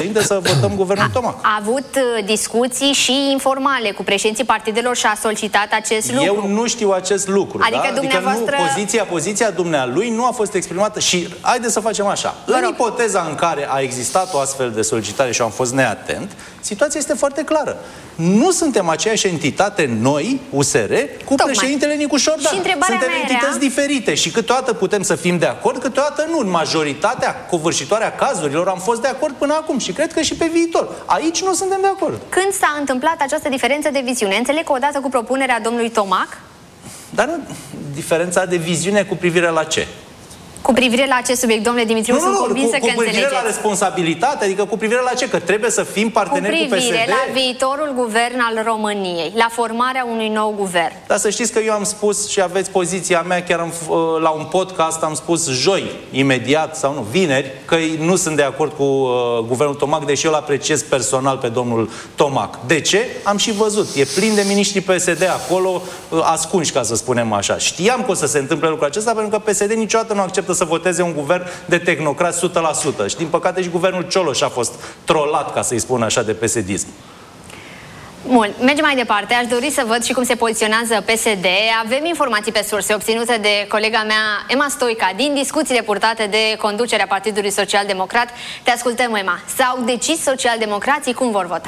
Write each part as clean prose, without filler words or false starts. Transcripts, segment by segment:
președinte, să votăm guvernul Tomac. A avut discuții și informale cu președinții partidelor și a solicitat acest lucru. Eu nu știu acest lucru. Adică dumneavoastră... Poziția dumnealui nu a fost exprimată și haideți să facem așa. În ipoteza în care a existat o astfel de solicitare și am fost neatent, situația este foarte clară. Nu suntem aceeași entitate noi, USR, cu președintele Nicu Șordan. Suntem entități diferite și câteodată putem să fim de acord, câteodată nu. În majoritatea covârșitoare a cazurilor am fost de acord până acum și cred că și pe viitor. Aici nu suntem de acord. Când s-a întâmplat această diferență de viziune? Înțeleg că odată cu propunerea domnului Tomac? Dar nu, diferența de viziune cu privire la ce? Cu privire la acest subiect, domnule Dimitriu, sunt convinsă că înțelegeți. Cu privire la responsabilitate, adică cu privire la ce? Că trebuie să fim parteneri cu PSD? Cu privire la viitorul guvern al României, la formarea unui nou guvern. Dar să știți că eu am spus și aveți poziția mea, chiar la un podcast am spus joi, imediat, sau nu, vineri, că nu sunt de acord cu guvernul Tomac, deși eu îl apreciez personal pe domnul Tomac. De ce? Am și văzut. E plin de miniștri PSD acolo, ascunși, ca să spunem așa. Știam că o să se întâmple lucrul acesta, pentru că PSD niciodată nu acceptă să voteze un guvern de tehnocrați 100%. Și din păcate și guvernul Cioloș a fost trolat, ca să-i spun așa, de PSD-ism. Bun, mergem mai departe. Aș dori să văd și cum se poziționează PSD. Avem informații pe surse obținute de colega mea, Emma Stoica, din discuțiile purtate de conducerea Partidului Social Democrat. Te ascultăm, Emma. S-au decis socialdemocrații cum vor vota?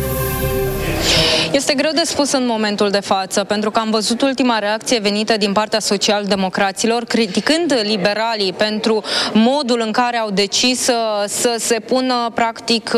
Este greu de spus în momentul de față, pentru că am văzut ultima reacție venită din partea social-democraților, criticând liberalii pentru modul în care au decis să se pună, practic,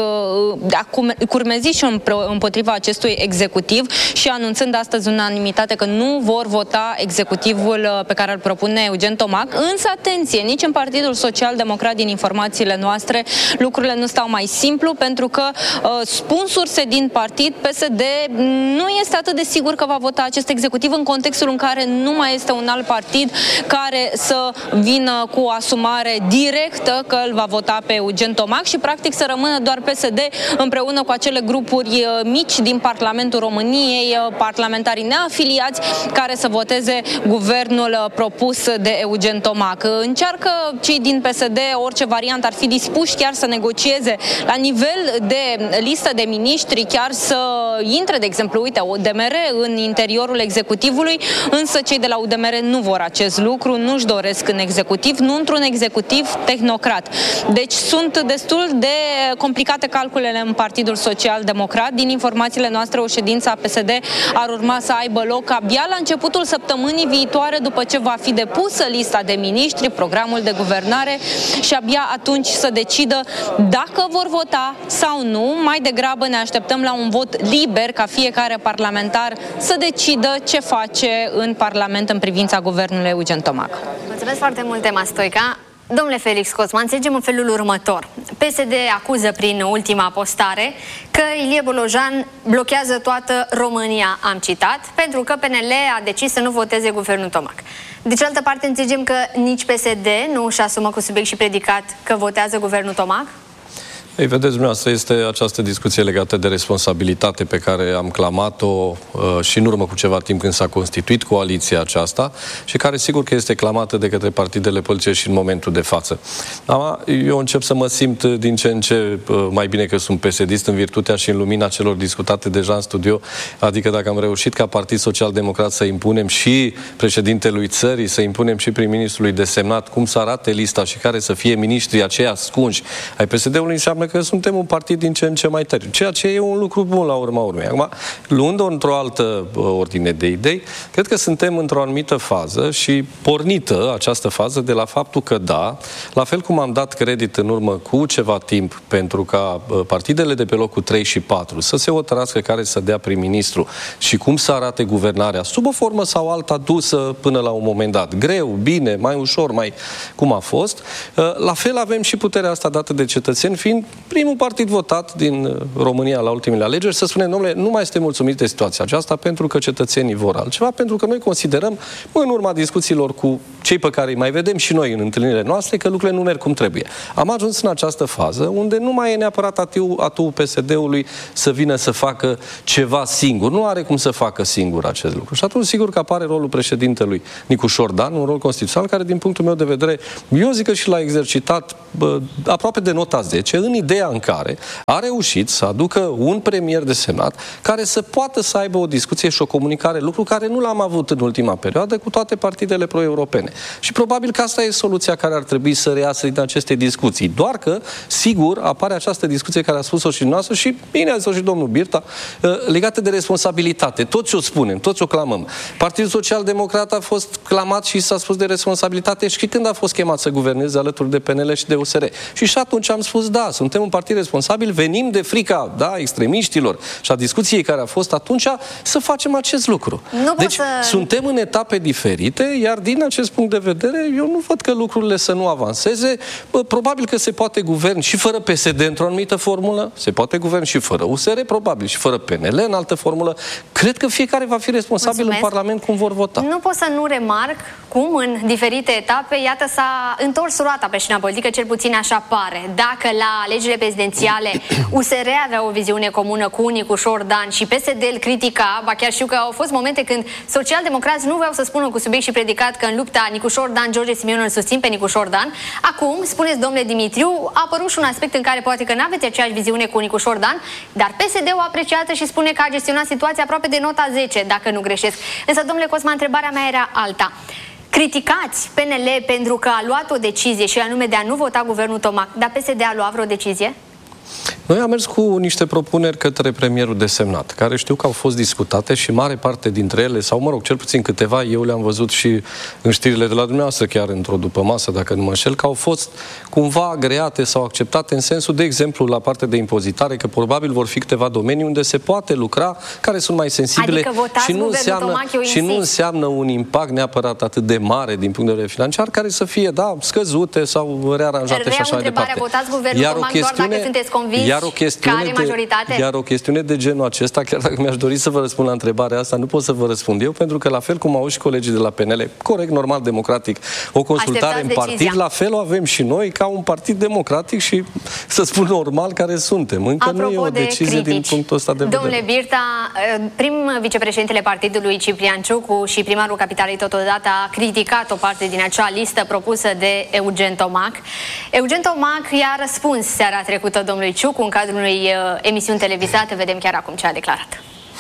curmeziși împotriva acestui executiv și anunțând astăzi unanimitate că nu vor vota executivul pe care îl propune Eugen Tomac. Însă, atenție, nici în Partidul Social-Democrat, din informațiile noastre, lucrurile nu stau mai simplu, pentru că spun surse din partid, PSD nu este atât de sigur că va vota acest executiv în contextul în care nu mai este un alt partid care să vină cu o asumare directă că îl va vota pe Eugen Tomac și practic să rămână doar PSD împreună cu acele grupuri mici din Parlamentul României, parlamentarii neafiliați, care să voteze guvernul propus de Eugen Tomac. Încearcă cei din PSD, orice variant ar fi dispuși chiar să negocieze la nivel de listă de miniștri, chiar să intre, de exemplu, uite, UDMR în interiorul executivului, însă cei de la UDMR nu vor acest lucru, nu-și doresc în executiv, nu într-un executiv tehnocrat. Deci sunt destul de complicate calculele în Partidul Social-Democrat. Din informațiile noastre, o ședință a PSD ar urma să aibă loc abia la începutul săptămânii viitoare, după ce va fi depusă lista de miniștri, programul de guvernare și abia atunci să decidă dacă vor vota sau nu. Mai degrabă ne așteptăm la un vot liber, ca fiecare parlamentar să decidă ce face în Parlament în privința guvernului Eugen Tomac. Mulțumesc foarte mult, Emma Stoica. Domnule Felix Cosma, înțelegem în felul următor. PSD acuză prin ultima postare că Ilie Bolojan blochează toată România, am citat, pentru că PNL a decis să nu voteze guvernul Tomac. De cealaltă parte, înțelegem că nici PSD nu își asumă cu subiect și predicat că votează guvernul Tomac? Ei, vedeți, dumneavoastră, este această discuție legată de responsabilitate pe care am clamat-o și în urmă cu ceva timp când s-a constituit coaliția aceasta și care sigur că este clamată de către partidele politice și în momentul de față. Eu încep să mă simt din ce în ce mai bine că sunt PSD-ist în virtutea și în lumina celor discutate deja în studio, adică dacă am reușit ca Partid Social-Democrat să impunem și președintelui țării, să impunem și prim-ministrului desemnat cum să arate lista și care să fie miniștrii aceia ascunși ai PSD-ului, înseamnă că suntem un partid din ce în ce mai tare. Ceea ce e un lucru bun la urma urmei. Acum, luând-o într-o altă ordine de idei, cred că suntem într-o anumită fază și pornită această fază de la faptul că da, la fel cum am dat credit în urmă cu ceva timp pentru ca partidele de pe locul 3 și 4 să se hotărască care să dea prim-ministru și cum să arate guvernarea sub o formă sau alta dusă până la un moment dat. Greu, bine, mai ușor, mai cum a fost. La fel avem și puterea asta dată de cetățeni, fiind primul partid votat din România la ultimele alegeri, să spunem, domnule, nu mai suntem mulțumiți de situația aceasta pentru că cetățenii vor altceva, pentru că noi considerăm, în urma discuțiilor cu cei pe care îi mai vedem și noi în întâlnirile noastre, că lucrurile nu merg cum trebuie. Am ajuns în această fază unde nu mai e neapărat atul PSD-ului să vină să facă ceva singur. Nu are cum să facă singur acest lucru. Și atunci, sigur că apare rolul președintelui Nicușor Dan, un rol constituțional care, din punctul meu de vedere, eu zic că și l-a exercitat aproape de nota 10, în ideea în care a reușit să aducă un premier desemnat care să poată să aibă o discuție și o comunicare, lucru care nu l-am avut în ultima perioadă cu toate partidele pro-europene. Și probabil că asta e soluția care ar trebui să reiasă din aceste discuții. Doar că, sigur, apare această discuție care a spus-o și noastră și bine a zis-o și domnul Birta, legată de responsabilitate. Toți o spunem, toți o clamăm. Partidul Social-Democrat a fost clamat și s-a spus de responsabilitate și când a fost chemat să guverneze alături de PNL și de USR. Și atunci am spus, da, suntem un partid responsabil, venim de frica, da, extremiștilor și a discuției care a fost atunci să facem acest lucru. Deci, suntem în etape diferite, iar din acest punct de vedere, eu nu văd că lucrurile să nu avanseze. Probabil că se poate guvern și fără PSD într-o anumită formulă, se poate guvern și fără USR, probabil, și fără PNL în altă formulă. Cred că fiecare va fi responsabil în Parlament cum vor vota. Nu pot să nu remarc cum în diferite etape, iată, s-a întors roata pe scena politică, cel puțin așa pare. Dacă la alegerile prezidențiale USR avea o viziune comună cu Nicușor Dan și PSD îl critica, ba chiar știu că au fost momente când socialdemocrați nu vreau să spună cu subiect și predicat că în lupta Nicușor Dan, George Simion îl susțin pe Nicușor Dan. Acum, spuneți, domnule Dimitriu, a apărut și un aspect în care poate că nu aveți aceeași viziune cu Nicușor Dan, dar PSD-ul apreciază și spune că a gestionat situația aproape de nota 10, dacă nu greșesc. Însă, domnule Cosma, întrebarea mea era alta. Criticați PNL pentru că a luat o decizie și anume de a nu vota guvernul Tomac, dar PSD a luat vreo decizie? Noi am mers cu niște propuneri către premierul desemnat, care știu că au fost discutate și mare parte dintre ele, sau mă rog, cel puțin câteva, eu le-am văzut și în știrile de la dumneavoastră, chiar într-o dupămasă, dacă nu mă înșel, că au fost cumva agreate sau acceptate în sensul, de exemplu, la partea de impozitare, că probabil vor fi câteva domenii unde se poate lucra, care sunt mai sensibile și nu înseamnă un impact neapărat atât de mare din punct de vedere financiar, care să fie, da, scăzute sau rearanjate și așa mai departe. Votați guvernul Tomac doar dacă sunteți convinși Iar o chestiune de genul acesta, chiar dacă mi-aș dori să vă răspund la întrebarea asta, nu pot să vă răspund eu, pentru că la fel cum au și colegii de la PNL, corect, normal, democratic, o consultare în partid, la fel o avem și noi ca un partid democratic și, să spun normal, care suntem. Încă nu e o decizie din punctul ăsta de vedere. Domnule Birta, prim vicepreședintele partidului Ciprian Ciucu și primarul capitalei totodată a criticat o parte din acea listă propusă de Eugen Tomac. Eugen Tomac i-a răspuns seara trecută domnului Ciucu în cadrul unei emisiuni televizate. Vedem chiar acum ce a declarat.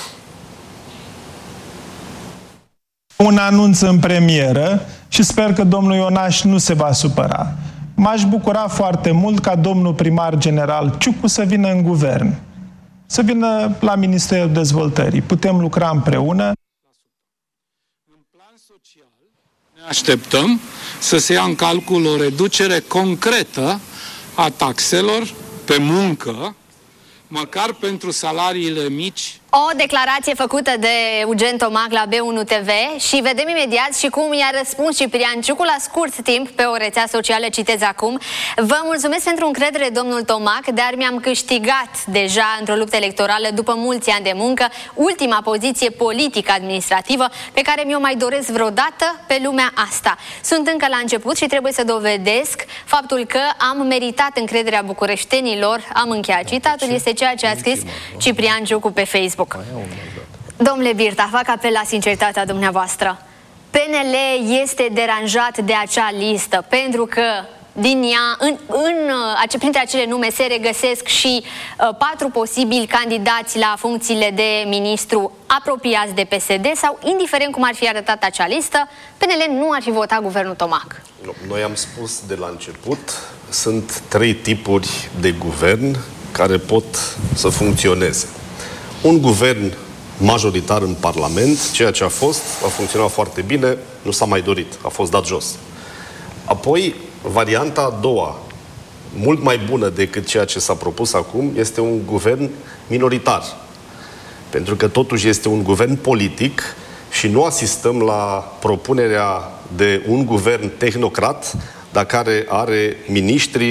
Un anunț în premieră și sper că domnul Ionaș nu se va supăra. M-aș bucura foarte mult ca domnul primar general Ciucu să vină în guvern. Să vină la Ministerul Dezvoltării. Putem lucra împreună. În plan social ne așteptăm să se ia în calcul o reducere concretă a taxelor pe muncă, măcar pentru salariile mici. O declarație făcută de Eugen Tomac la B1 TV și vedem imediat și cum i-a răspuns Ciprian Ciucu la scurt timp pe o rețea socială. Citez acum. Vă mulțumesc pentru încredere, domnul Tomac, dar mi-am câștigat deja într-o luptă electorală după mulți ani de muncă ultima poziție politică-administrativă pe care mi-o mai doresc vreodată pe lumea asta. Sunt încă la început și trebuie să dovedesc faptul că am meritat încrederea bucureștenilor. Am încheiat citatul. Este ceea ce a scris Ciprian Ciucu pe Facebook. Domnule Birta, fac apel la sinceritatea dumneavoastră. PNL este deranjat de acea listă pentru că din ea, printre acele nume se regăsesc și 4 posibili candidați la funcțiile de ministru apropiați de PSD sau, indiferent cum ar fi arătat acea listă, PNL nu ar fi votat guvernul Tomac. Noi am spus de la început, sunt 3 tipuri de guvern care pot să funcționeze. Un guvern majoritar în Parlament, ceea ce a funcționat foarte bine, nu s-a mai dorit, a fost dat jos. Apoi, varianta a doua, mult mai bună decât ceea ce s-a propus acum, este un guvern minoritar. Pentru că totuși este un guvern politic și nu asistăm la propunerea de un guvern tehnocrat, dar care are miniștri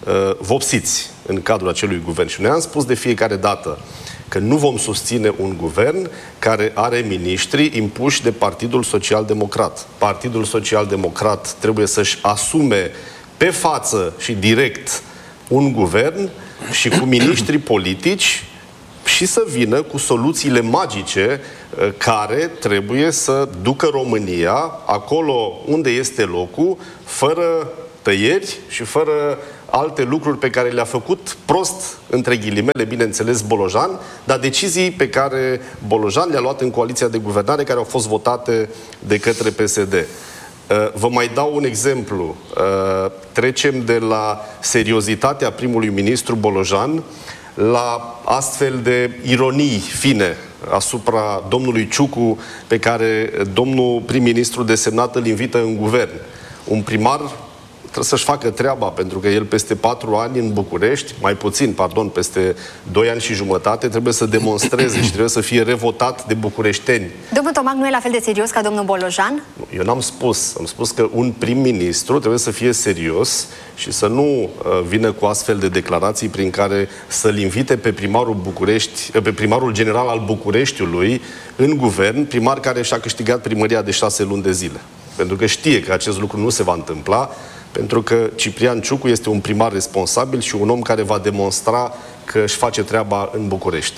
vopsiți în cadrul acelui guvern. Și noi am spus de fiecare dată că nu vom susține un guvern care are miniștri impuși de Partidul Social-Democrat. Partidul Social-Democrat trebuie să-și asume pe față și direct un guvern și cu miniștri politici și să vină cu soluțiile magice care trebuie să ducă România acolo unde este locul, fără tăieri și fără alte lucruri pe care le-a făcut prost, între ghilimele, bineînțeles, Bolojan, dar decizii pe care Bolojan le-a luat în coaliția de guvernare, care au fost votate de către PSD. Vă mai dau un exemplu. Trecem de la seriozitatea primului ministru Bolojan la astfel de ironii fine asupra domnului Ciucu, pe care domnul prim-ministru desemnat îl invită în guvern. Un primar trebuie să-și facă treaba, pentru că el peste 4 ani în București, mai puțin, pardon, peste 2 ani și jumătate, trebuie să demonstreze și trebuie să fie revotat de bucureșteni. Domnul Tomac nu e la fel de serios ca domnul Bolojan? Eu n-am spus. Am spus că un prim-ministru trebuie să fie serios și să nu vină cu astfel de declarații prin care să-l invite pe primarul general al Bucureștiului în guvern, primar care și-a câștigat primăria de 6 luni de zile. Pentru că știe că acest lucru nu se va întâmpla, pentru că Ciprian Ciucu este un primar responsabil și un om care va demonstra că își face treaba în București.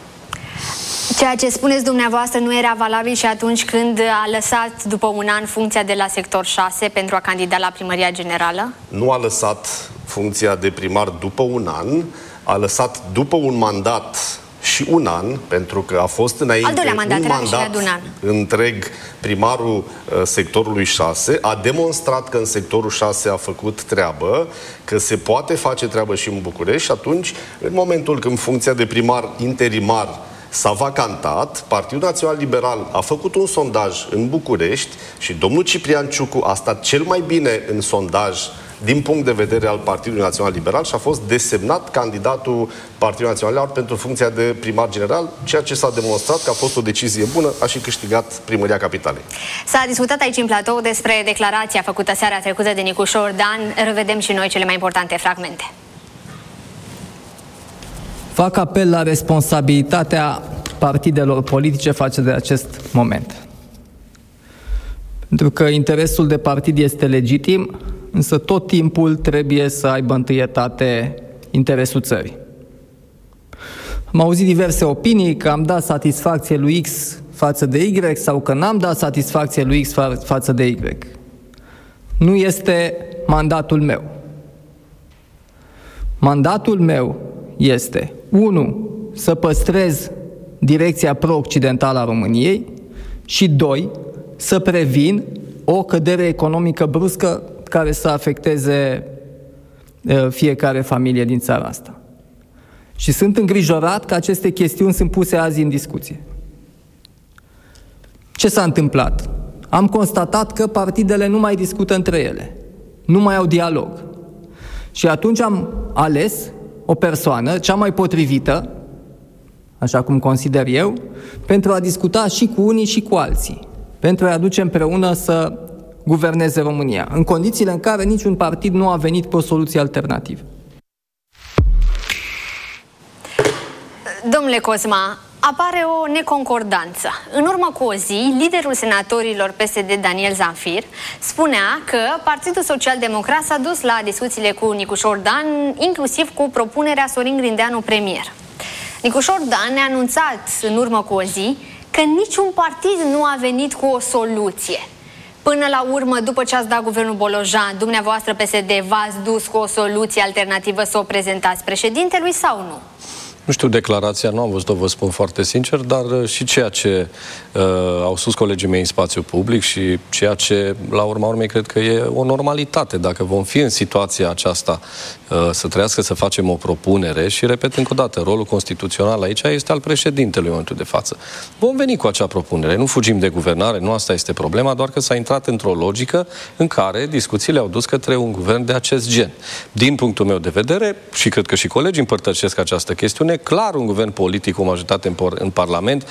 Ceea ce spuneți dumneavoastră nu era valabil și atunci când a lăsat după un an funcția de la sector 6 pentru a candida la primăria generală? Nu a lăsat funcția de primar după un an, a lăsat după un mandat și un an, pentru că a fost înainte un mandat întreg primarul sectorului 6, a demonstrat că în sectorul 6 a făcut treabă, că se poate face treabă și în București și atunci, în momentul când funcția de primar interimar s-a vacantat, Partidul Național Liberal a făcut un sondaj în București și domnul Ciprian Ciucu a stat cel mai bine în sondaj din punct de vedere al Partidului Național Liberal și a fost desemnat candidatul Partidului Național Liberal pentru funcția de primar general, ceea ce s-a demonstrat că a fost o decizie bună, a și câștigat primăria capitalei. S-a discutat aici în platou despre declarația făcută seara trecută de Nicușor Dan. Revedem și noi cele mai importante fragmente. Fac apel la responsabilitatea partidelor politice față de acest moment. Pentru că interesul de partid este legitim, însă tot timpul trebuie să aibă întâietate interesul țării. Am auzit diverse opinii că am dat satisfacție lui X față de Y sau că n-am dat satisfacție lui X față de Y. Nu este mandatul meu. Mandatul meu este 1. Să păstrez direcția pro-occidentală a României și 2. Să previn o cădere economică bruscă care să afecteze fiecare familie din țara asta. Și sunt îngrijorat că aceste chestiuni sunt puse azi în discuție. Ce s-a întâmplat? Am constatat că partidele nu mai discută între ele, nu mai au dialog. Și atunci am ales o persoană, cea mai potrivită, așa cum consider eu, pentru a discuta și cu unii și cu alții, pentru a aduce împreună să guverneze România, în condițiile în care niciun partid nu a venit cu o soluție alternativă. Domnule Cosma, apare o neconcordanță. În urmă cu o zi, liderul senatorilor PSD, Daniel Zamfir, spunea că Partidul Social-Democrat s-a dus la discuțiile cu Nicușor Dan, inclusiv cu propunerea Sorin Grindeanu premier. Nicușor Dan ne-a anunțat în urmă cu o zi că niciun partid nu a venit cu o soluție. Până la urmă, după ce ați dat guvernul Bolojan, dumneavoastră PSD, v-ați dus cu o soluție alternativă să o prezentați președintelui sau nu? Nu știu declarația, nu am văzut-o, vă spun foarte sincer, dar și ceea ce au spus colegii mei în spațiu public și ceea ce, la urma urmei, cred că e o normalitate. Dacă vom fi în situația aceasta să trăiască să facem o propunere și, repet încă o dată, rolul constituțional aici este al președintelui în momentul de față. Vom veni cu acea propunere, nu fugim de guvernare, nu asta este problema, doar că s-a intrat într-o logică în care discuțiile au dus către un guvern de acest gen. Din punctul meu de vedere, și cred că și colegii împărtășesc această chestiune, clar un guvern politic cu o majoritate în Parlament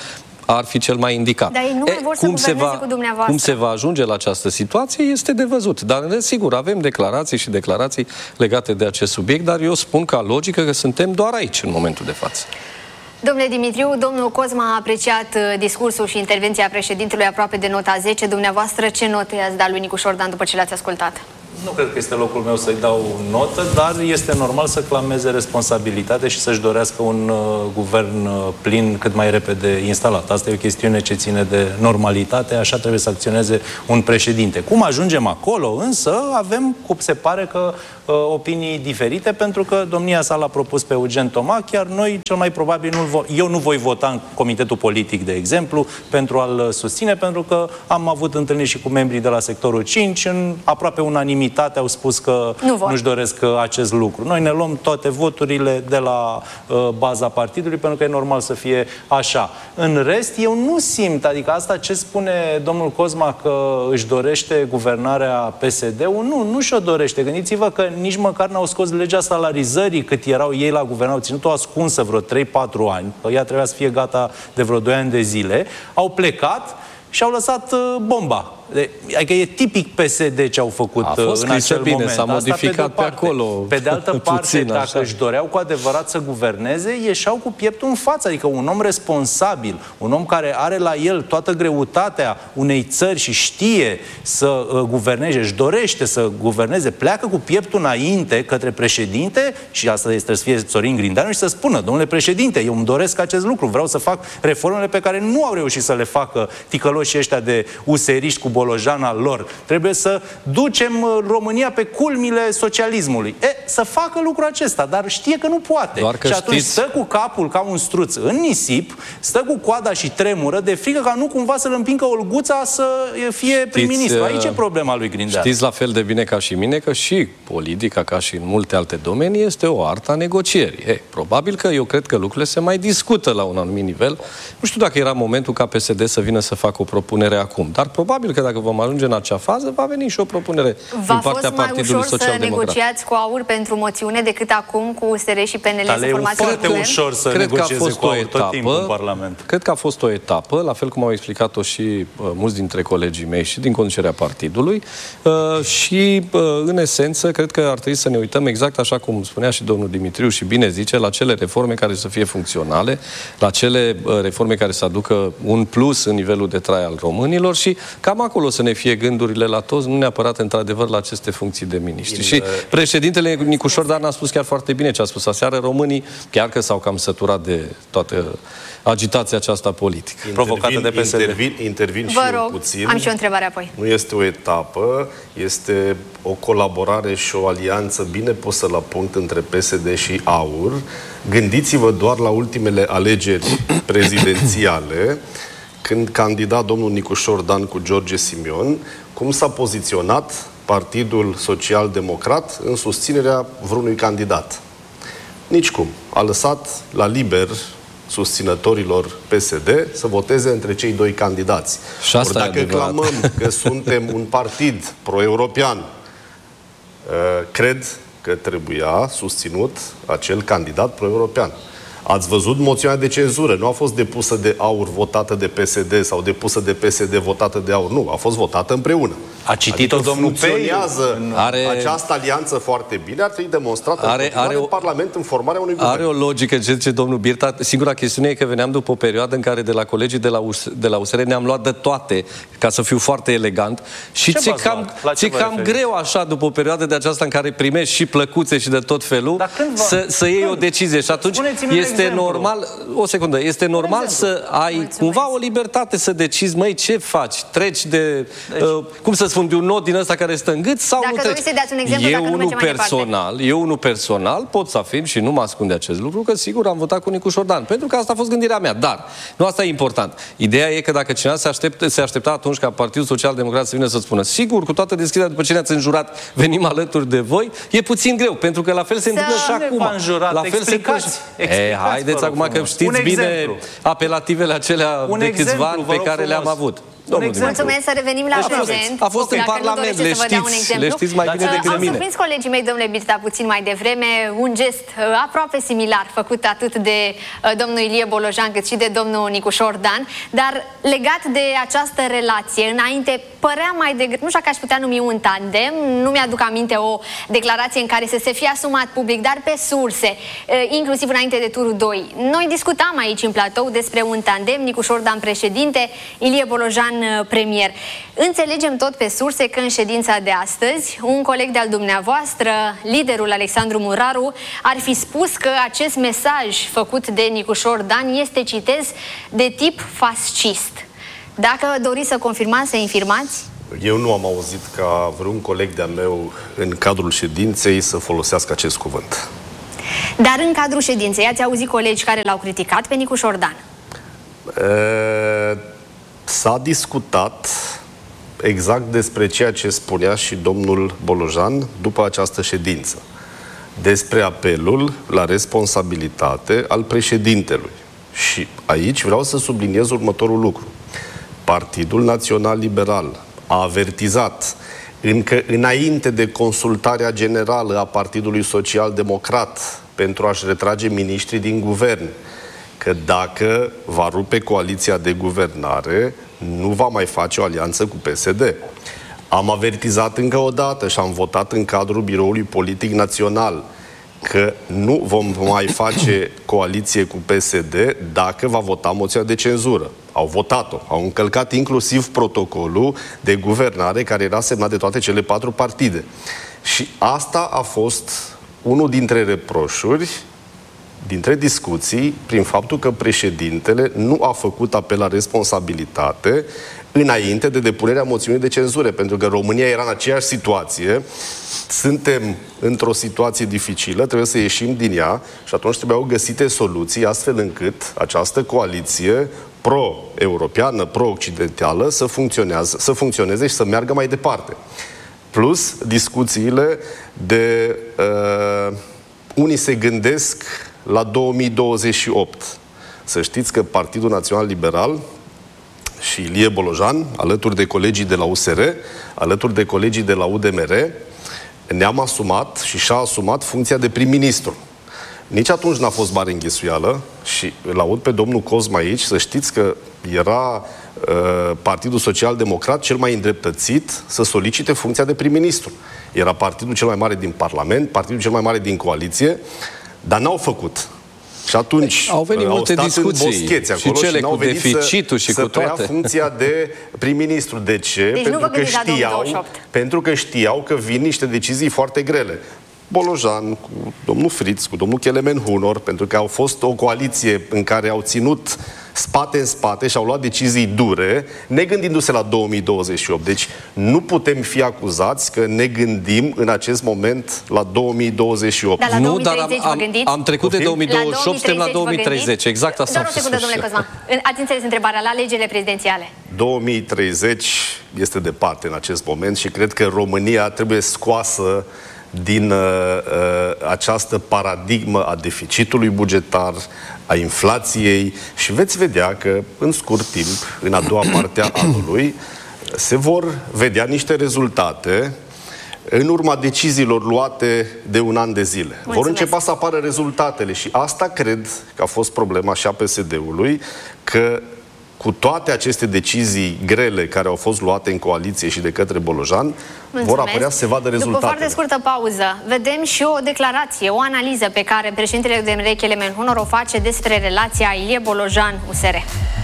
ar fi cel mai indicat. Dar ei nu mai vor să guverneze cu dumneavoastră. Cum se va ajunge la această situație este de văzut. Dar, sigur, avem declarații și declarații legate de acest subiect, dar eu spun ca logică că suntem doar aici în momentul de față. Domnule Dimitriu, domnul Cosma a apreciat discursul și intervenția președintelui aproape de nota 10. Dumneavoastră, ce note i-ați dat lui Nicu Șordan după ce l-ați ascultat? Nu cred că este locul meu să-i dau notă, dar este normal să clameze responsabilitate și să-și dorească un guvern plin cât mai repede instalat. Asta e o chestiune ce ține de normalitate, așa trebuie să acționeze un președinte. Cum ajungem acolo, însă, avem, cum se pare că, opinii diferite, pentru că domnia sa l-a propus pe Eugen Toma, chiar noi, cel mai probabil, eu nu voi vota în Comitetul Politic, de exemplu, pentru a-l susține, pentru că am avut întâlniri și cu membrii de la sectorul 5, în aproape unanimitate au spus că nu-și doresc acest lucru. Noi ne luăm toate voturile de la baza partidului, pentru că e normal să fie așa. În rest, eu nu simt, adică asta ce spune domnul Cosma, că își dorește guvernarea PSD-ul, nu și-o dorește. Gândiți-vă că nici măcar n-au scos legea salarizării cât erau ei la guvern, au ținut-o ascunsă vreo 3-4 ani, că ea trebuia să fie gata de vreo 2 ani de zile, au plecat și au lăsat bomba. Adică e tipic PSD ce au făcut în acel moment. S-a modificat pe acolo. Pe de altă parte, dacă își doreau cu adevărat să guverneze, ieșeau cu pieptul în față. Adică un om responsabil, un om care are la el toată greutatea unei țări și știe să guverneze, își dorește să guverneze, pleacă cu pieptul înainte către președinte, și asta trebuie să fie Sorin Grindeanu, și să spună: domnule președinte, eu îmi doresc acest lucru, vreau să fac reformele pe care nu au reușit să le facă ticăloșii ăștia de useriști cu bolojana lor. Trebuie să ducem România pe culmile socialismului. Să facă lucrul acesta, dar știe că nu poate. Și atunci stă cu capul ca un struț în nisip, stă cu coada și tremură de frică ca nu cumva să-l împingă Olguța să fie prim-ministru. Aici e problema lui Grindeanu. Știți la fel de bine ca și mine că și politica, ca și în multe alte domenii, este o artă a negocierii. Probabil că eu cred că lucrurile se mai discută la un anumit nivel. Nu știu dacă era momentul ca PSD să vină să facă o propunere acum, dar probabil că dacă vom ajunge în acea fază, va veni și o propunere din partea Partidului Social-Democrat. Va fost mai ușor să negociați cu AUR pentru moțiune decât acum cu USR și PNL să formați un foarte ușor să negocieze cu AUR tot timpul în Parlament. Cred că a fost o etapă, la fel cum au explicat-o și mulți dintre colegii mei și din conducerea partidului și, în esență, cred că ar trebui să ne uităm exact așa cum spunea și domnul Dimitriu și bine zice, la cele reforme care să fie funcționale, la cele reforme care să aducă un plus în nivelul de trai al românilor și cam acolo să ne fie gândurile la toți, nu neapărat într-adevăr la aceste funcții de miniștri. Și președintele Nicu Șordan a spus chiar foarte bine ce a spus aseară: românii, chiar că s-au cam săturat de toată agitația aceasta politică provocată de PSD. Intervin și vă rog, puțin. am și o întrebare apoi. Nu este o etapă, este o colaborare și o alianță bine pusă la punct între PSD și AUR. Gândiți-vă doar la ultimele alegeri prezidențiale, când candida domnul Nicu Șordan cu George Simion, cum s-a poziționat Partidul Social-Democrat în susținerea vreunui candidat. Nicicum. A lăsat la liber susținătorilor PSD să voteze între cei doi candidați. Și asta dacă clamăm că suntem un partid pro-european, cred că trebuia susținut acel candidat pro-european. Ați văzut moțiunea de cenzură. Nu a fost depusă de AUR, votată de PSD, sau depusă de PSD, votată de AUR. Nu, a fost votată împreună. A citit-o domnul funcționează această alianță foarte bine. Ar trebui demonstrată în Parlament în formarea unui guvern. Are o logică, ce zice domnul Birta. Singura chestiune e că veneam după o perioadă în care de la colegii de la USR ne-am luat de toate, ca să fiu foarte elegant. Și ți-e cam greu așa, după o perioadă de aceasta în care primești și plăcuțe și de tot felul, să iei o decizie. Și atunci este normal, o secundă, este normal să ai cumva o libertate să decizi, măi, ce faci? Treci de, cum să spun, de un nod din ăsta care stă în gât sau dacă nu treci? Să dați un exemplu, eu unul personal pot să afirm și nu mă ascund de acest lucru, că sigur am votat cu Nicu Șordan, pentru că asta a fost gândirea mea, dar nu asta e important. Ideea e că dacă cineva se aștepta atunci ca Partidul Social-Democrat să vină să spună: sigur, cu toată deschiderea, după ce ne-ați înjurat, venim alături de voi, e puțin greu, pentru că la fel se întâmplă și acum. La fel haideți acum că știți bine apelativele acelea de câțiva ani pe care le-am avut. Mulțumesc, să revenim la prezent. A fost în Parlament, le știți mai bine decât mine. Au surprins colegii mei, domnule Birta, puțin mai devreme, un gest aproape similar făcut atât de domnul Ilie Bolojan cât și de domnul Nicușor Dan, dar legat de această relație, înainte părea mai degrabă, nu știu dacă aș putea numi un tandem, nu mi-aduc aminte o declarație în care să se fie asumat public, dar pe surse, inclusiv înainte de turul 2. Noi discutam aici în platou despre un tandem, Nicușor Dan președinte, Ilie Bolojan premier. Înțelegem tot pe surse că în ședința de astăzi, un coleg de-al dumneavoastră, liderul Alexandru Muraru, ar fi spus că acest mesaj făcut de Nicușor Dan este, citez, de tip fascist. Dacă doriți să confirmați, să infirmați? Eu nu am auzit ca vreun coleg de-al meu în cadrul ședinței să folosească acest cuvânt. Dar în cadrul ședinței ați auzit colegi care l-au criticat pe Nicușor Dan? S-a discutat exact despre ceea ce spunea și domnul Bolojan după această ședință. Despre apelul la responsabilitate al președintelui. Și aici vreau să subliniez următorul lucru. Partidul Național Liberal a avertizat încă înainte de consultarea generală a Partidului Social Democrat pentru a-și retrage miniștrii din guvern, că dacă va rupe coaliția de guvernare, nu va mai face o alianță cu PSD. Am avertizat încă o dată și am votat în cadrul Biroului Politic Național că nu vom mai face coaliție cu PSD dacă va vota moția de cenzură. Au votat-o. Au încălcat inclusiv protocolul de guvernare care era semnat de toate cele 4 partide. Și asta a fost unul dintre reproșuri, dintre discuții, prin faptul că președintele nu a făcut apel la responsabilitate înainte de depunerea moțiunii de cenzură, pentru că România era în aceeași situație, suntem într-o situație dificilă, trebuie să ieșim din ea și atunci trebuiau găsite soluții astfel încât această coaliție pro-europeană, pro-occidentală să funcționeze și să meargă mai departe. Plus discuțiile de unii se gândesc la 2028. Să știți că Partidul Național Liberal și Ilie Bolojan, alături de colegii de la USR, alături de colegii de la UDMR, ne-am asumat și și-a asumat funcția de prim-ministru. Nici atunci n-a fost mare înghesuială și îl aud pe domnul Cosma aici, să știți că era Partidul Social Democrat cel mai îndreptățit să solicite funcția de prim-ministru. Era partidul cel mai mare din Parlament, partidul cel mai mare din coaliție, dar n-au făcut. Și atunci au venit multe discuții acolo și cele cu deficitul și cu toate. Să funcția de prim-ministru. De ce? Deci pentru că știau că vin niște decizii foarte grele. Bolojan, cu domnul Fritz, cu domnul Kelemen Hunor, pentru că au fost o coaliție în care au ținut spate în spate și au luat decizii dure, negândindu-se la 2028. Deci nu putem fi acuzați că ne gândim în acest moment la 2028. Dar la 2030 vă gândiți? Am trecut de 2028, suntem la 2030. Exact asta. Doar o secundă, domnule Cosma. Ați înțeles întrebarea la alegerile prezidențiale? 2030 este departe în acest moment și cred că România trebuie scoasă din această paradigmă a deficitului bugetar, a inflației și veți vedea că în scurt timp, în a doua parte a anului, se vor vedea niște rezultate în urma deciziilor luate de un an de zile. Mulțumesc. Vor începe să apară rezultatele și asta cred că a fost problema și a PSD-ului, că cu toate aceste decizii grele care au fost luate în coaliție și de către Bolojan, vor apărea să se vadă rezultatele. După foarte scurtă pauză, vedem și o declarație, o analiză pe care președintele UDMR Kelemen Hunor o face despre relația Ilie Bolojan-USR.